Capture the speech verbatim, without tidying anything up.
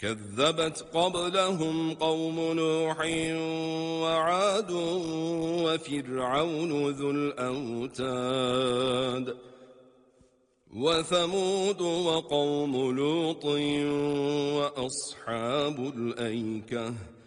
كذبت قبلهم قوم نوح وعاد وفرعون ذو الأوتاد وثمود وقوم لوط وأصحاب الأيكة